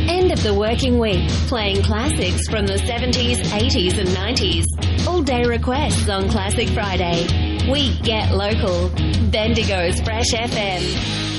End of the working week, playing classics from the 70s, 80s and 90s. All day requests on Classic Friday. We get local. Bendigo's Fresh FM.